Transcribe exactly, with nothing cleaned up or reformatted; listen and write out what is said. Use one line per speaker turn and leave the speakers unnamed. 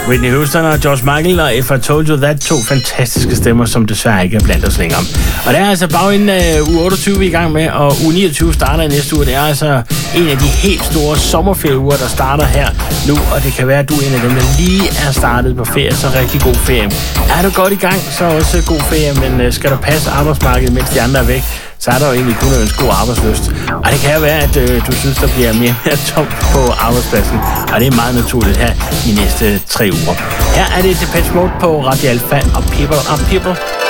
Whitney Houston og George Michael og If I Told You That, to fantastiske stemmer, som desværre ikke er blandt os længere. Og det er altså bare en uh, uge otteogtyve, vi er i gang med, og uge niogtyve starter i næste uge. Det er altså en af de helt store sommerferieuger, der starter her nu, og det kan være, at du er en af dem, der lige er startet på ferie, så rigtig god ferie. Er du godt i gang, så også god ferie, men uh, skal du passe arbejdsmarkedet, mens de andre er væk, så er der jo egentlig kun en god arbejdsløst. Og det kan jo være, at øh, du synes, der bliver mere og mere tomt på arbejdspladsen. Og det er meget naturligt her i næste tre uger. Her er det Depeche Mode på Radio Alpha og People are People.